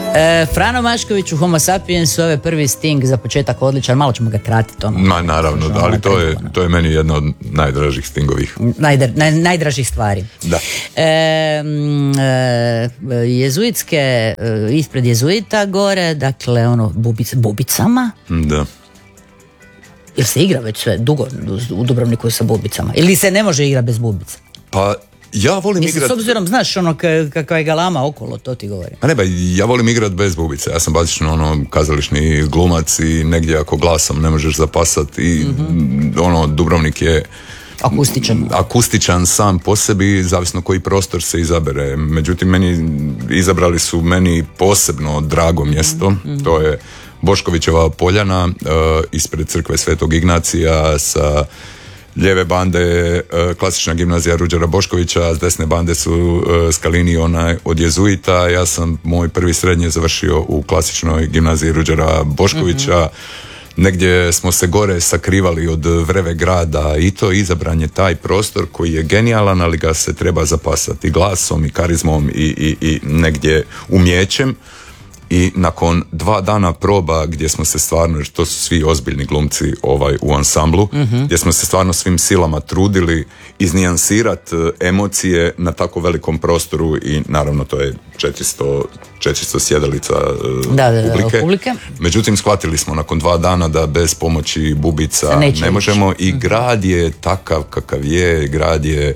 Frano Mašković u Homo sapiensu, ove prvi Sting za početak odličan, malo ćemo ga kratiti. Ma naravno, ali to je meni jedna od najdražih Stingovih. Najdražih stvari. Da. Jezuitske, ispred jezuita gore, dakle bubicama. Da. Jel se igra već sve dugo u Dubrovniku sa bubicama? Ili se ne može igrati bez bubica? Pa ja volim igrati... S obzirom, znaš, kakva je galama okolo, to ti govori. A ne ba, ja volim igrati bez bubice. Ja sam bazično kazališni glumac i negdje ako glasom ne možeš zapasati i Dubrovnik je akustičan sam po sebi, zavisno koji prostor se izabere. Međutim, izabrali su meni posebno drago mjesto, to je Boškovićeva poljana ispred crkve Svetog Ignacija, sa lijeve bande klasična gimnazija Ruđera Boškovića, s desne bande su Skalini od jezuita. Ja sam moj prvi srednje završio u klasičnoj gimnaziji Ruđera Boškovića. Negdje smo se gore sakrivali od vreve grada i to izabran je taj prostor koji je genijalan, ali ga se treba zapasati glasom i karizmom i negdje umjećem. I nakon 2 dana proba gdje smo se stvarno, jer to su svi ozbiljni glumci u ansamblu, gdje smo se stvarno svim silama trudili iznijansirati emocije na tako velikom prostoru i naravno to je 400 sjedalica publike. Međutim, shvatili smo nakon 2 dana da bez pomoći bubica ne možemo i grad je takav kakav je, grad je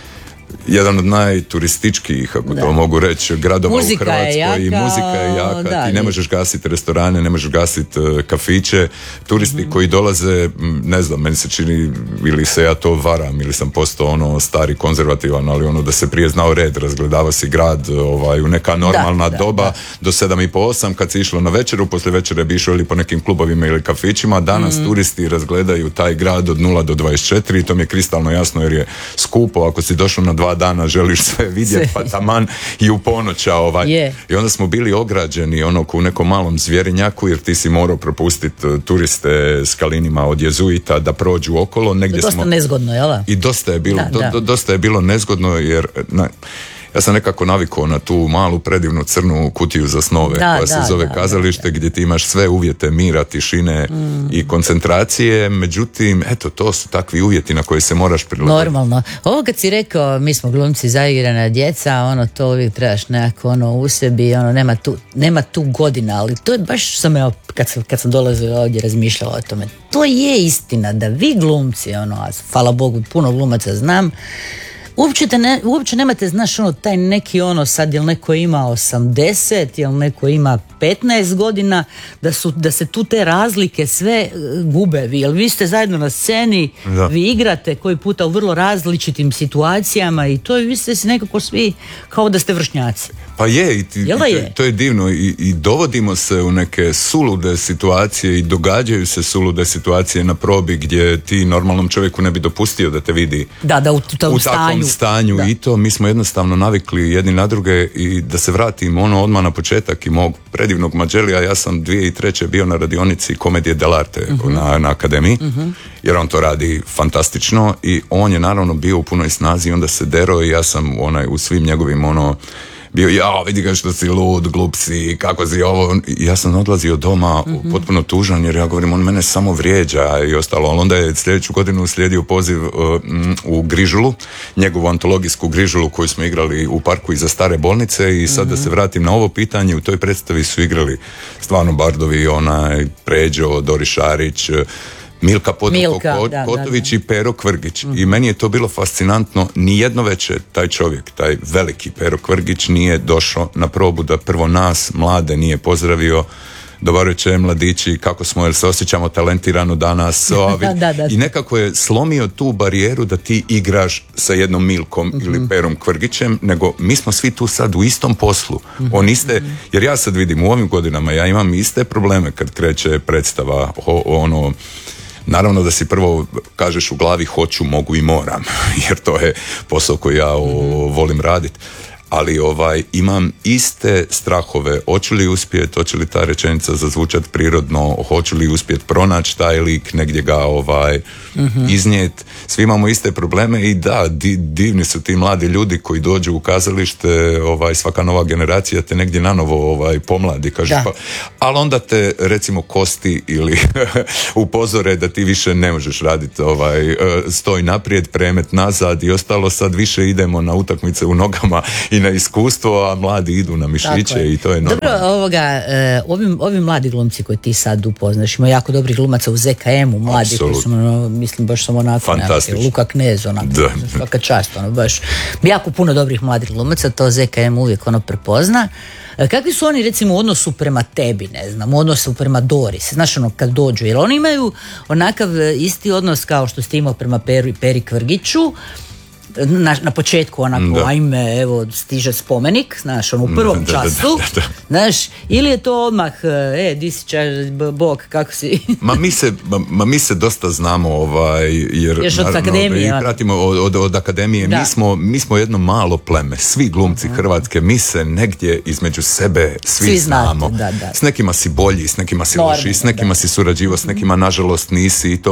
jedan od najturističkijih, ako to mogu reći, gradova u Hrvatskoj i muzika je jaka, ti ne možeš gasiti restorane, ne možeš gasiti kafiće, turisti koji dolaze, ne znam, meni se čini ili se ja to varam ili sam postao stari konzervativan, ali da se prije znao red, razgledava si grad u neka normalna doba do 7:30, kad se išlo na večeru, poslije večere bi išlo ili po nekim klubovima ili kafićima. Danas turisti razgledaju taj grad od 0 do 24 i to mi je kristalno jasno jer je skupo, ako si došao na 2 dana želiš sve vidjeti, pa taman i u ponoća I onda smo bili ograđeni u nekom malom zvjerinjaku jer ti si morao propustiti turiste s Kalinima od jezuita da prođu okolo. Negdje dosta nezgodno, jel? I dosta je bilo, dosta je bilo nezgodno jer... Ja sam nekako navikao na tu malu predivnu crnu kutiju za snove koja se zove kazalište, gdje ti imaš sve uvjete mira, tišine i koncentracije, međutim, eto, to su takvi uvjeti na koje se moraš prilagoditi. Normalno. Ovo kad si rekao, mi smo glumci zaigrana djeca, to uvijek trebaš nekako u sebi, nema tu godina, ali to je baš sam kad sam dolazila ovdje razmišljala o tome. To je istina da vi glumci, a hvala Bogu, puno glumaca znam, uopće nemate, znaš, taj neki sad, jel neko ima 80, jel neko ima 15 godina, da se tu te razlike sve gube. Vi ste zajedno na sceni, vi igrate koji puta u vrlo različitim situacijama i to vi ste si nekako svi kao da ste vršnjaci. Pa je, to je divno i dovodimo se u neke sulude situacije i događaju se sulude situacije na probi gdje ti normalnom čovjeku ne bi dopustio da te vidi u takvom stanju i to mi smo jednostavno navikli jedni na druge i da se vratim odmah na početak i mog predivnog Mađelija, ja sam 2003. bio na radionici komedije dell'arte na akademiji, jer on to radi fantastično i on je naravno bio u punoj snazi i onda se derao i ja sam u svim njegovim bio, vidi ga što si lud, glup si, kako si ovo. Ja sam odlazio doma potpuno tužan jer ja govorim, on mene samo vrijeđa i ostalo. Ali onda je sljedeću godinu uslijedio poziv u Grižulu, njegovu antologijsku Grižulu koju smo igrali u parku iza stare bolnice i sad da se vratim na ovo pitanje, u toj predstavi su igrali stvarno bardovi, Pređo, Dori Šarić, Milka Kotović i Pero Kvrgić. I meni je to bilo fascinantno. Nijedno večer taj čovjek, taj veliki Pero Kvrgić nije došao na probu da prvo nas, mlade, nije pozdravio. Dobar večer, mladići, kako smo, jer se osjećamo talentirano danas. I nekako je slomio tu barijeru da ti igraš sa jednom Milkom ili Perom Kvrgićem, nego mi smo svi tu sad u istom poslu. Jer ja sad vidim u ovim godinama, ja imam iste probleme kad kreće predstava naravno da si prvo kažeš u glavi hoću, mogu i moram, jer to je posao koji ja volim raditi. ali imam iste strahove, hoću li uspjeti, hoće li ta rečenica zazvučati prirodno, hoću li uspjeti pronaći taj lik, negdje ga iznijeti. Svi imamo iste probleme i da, divni su ti mladi ljudi koji dođu u kazalište, svaka nova generacija te negdje nanovo pomladi, kaže, ali onda te recimo kosti ili upozore da ti više ne možeš raditi stoj naprijed, premet nazad i ostalo, sad više idemo na utakmice u nogama i na iskustvo, a mladi idu na mišiće i to je normalno. Dobro, ovi mladi glumci koji ti sad upoznaš, ima jako dobrih glumaca u ZKM-u, mladi koji su, mislim, baš samo onako, Luka Knez, onako, svaka čast, baš, jako puno dobrih mladih glumaca, to ZKM uvijek prepozna. Kakvi su oni, recimo, u odnosu prema tebi, ne znam, u odnosu prema Doris, znaš, kad dođu, jer oni imaju onakav isti odnos kao što ste imao prema Peri Kvrgiću, na početku onako, ajme, evo, stiže spomenik, znaš, u prvom času, znaš, ili je to odmah, di si Bog, kako si? mi se dosta znamo, jer još od akademije, i pratimo od akademije, mi smo jedno malo pleme, svi glumci Hrvatske, mi se negdje između sebe svi znamo. S nekima si bolji, s nekima si loši, s nekima si surađivo, s nekima nažalost nisi i to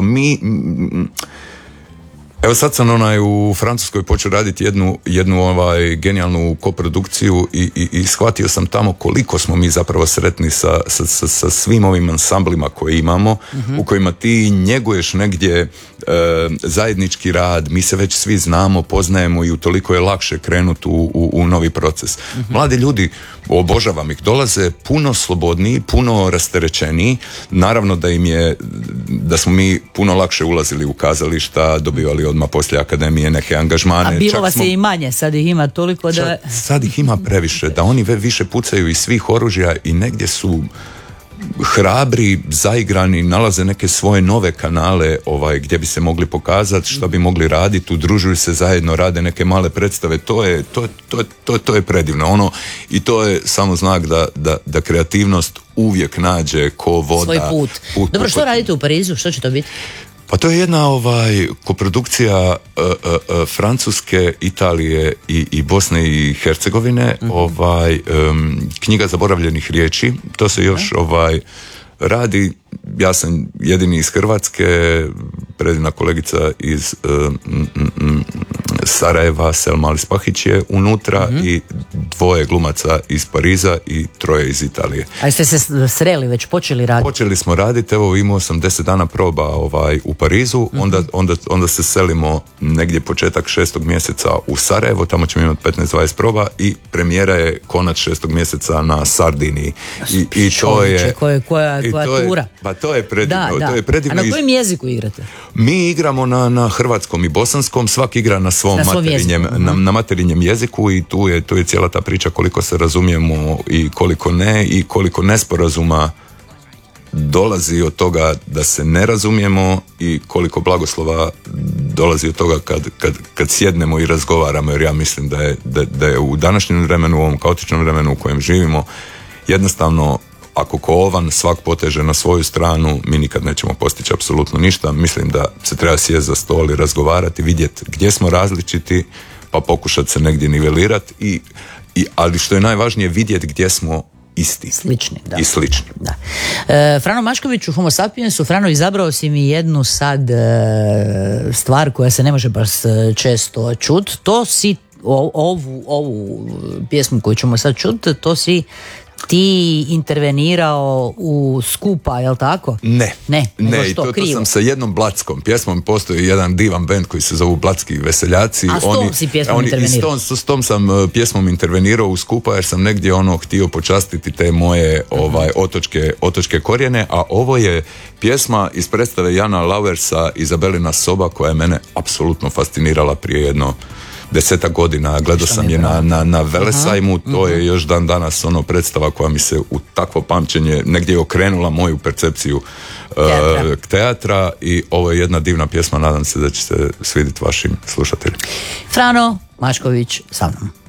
Evo sad sam u Francuskoj počeo raditi jednu genijalnu koprodukciju i shvatio sam tamo koliko smo mi zapravo sretni sa svim ovim ansamblima koje imamo, u kojima ti njeguješ negdje zajednički rad, mi se već svi znamo, poznajemo i utoliko je lakše krenuti u novi proces. Mladi ljudi, obožavam ih, dolaze puno slobodniji, puno rasterećeniji, naravno da smo mi puno lakše ulazili u kazališta, dobivali odmah poslije akademije neke angažmane. A bilo vas je i manje, sad ih ima toliko da... Sad ih ima previše, da oni više pucaju iz svih oružja i negdje su hrabri, zaigrani, nalaze neke svoje nove kanale gdje bi se mogli pokazati, što bi mogli raditi, udružuju se zajedno, rade neke male predstave, to je predivno. I to je samo znak da kreativnost uvijek nađe ko voda. Svoj put. Dobro, što radite u Parizu? Što će to biti? Pa to je jedna koprodukcija Francuske, Italije i Bosne i Hercegovine, knjiga zaboravljenih riječi, to se još radi, ja sam jedini iz Hrvatske, predivna kolegica iz Sarajeva, Selma Alispahić je unutra i 2 glumaca iz Pariza i 3 iz Italije. A jeste se sreli, već počeli raditi? Počeli smo raditi, evo imao sam 10 dana proba u Parizu, onda se selimo negdje početak 6. mjeseca u Sarajevo, tamo ćemo imati 15-20 proba i premijera je konac 6. mjeseca na Sardiniji. I to je... Koja tura? Pa to je predivno. To je predivno. A na kojem jeziku igrate? Mi igramo na hrvatskom i bosanskom, svaki igra na svom na materinjem jeziku i tu je cijela ta priča koliko se razumijemo i koliko ne, i koliko nesporazuma dolazi od toga da se ne razumijemo i koliko blagoslova dolazi od toga kad sjednemo i razgovaramo, jer ja mislim da je u današnjem vremenu, u ovom kaotičnom vremenu u kojem živimo, jednostavno ako ko ovan svak poteže na svoju stranu, mi nikad nećemo postići apsolutno ništa. Mislim da se treba sjesti za stol i razgovarati, vidjeti gdje smo različiti, pa pokušati se negdje nivelirati ali što je najvažnije, vidjeti gdje smo isti. Slični, da. I slični. Da. Frano Mašković u Homo sapiensu. Frano, izabrao si mi jednu sad stvar koja se ne može baš često čuti. To si ovu pjesmu koju ćemo sad čuti, to si ti intervenirao u Skupa, jel tako? Ne, i to sam sa jednom blatskom pjesmom, postoji jedan divan band koji se zovu Blatski veseljaci. A s tom si pjesmom intervenirao? S tom sam pjesmom intervenirao u Skupa, jer sam negdje htio počastiti te moje otočke korijene, a ovo je pjesma iz predstave Jana Lauersa, Izabelina soba, koja je mene apsolutno fascinirala prije jedno 10 godina, gledao sam je na Velesajmu, to je još dan danas predstava koja mi se u takvo pamćenje negdje okrenula moju percepciju teatra i ovo je jedna divna pjesma, nadam se da će se svidjeti vašim slušateljima. Frano Mašković sa mnom.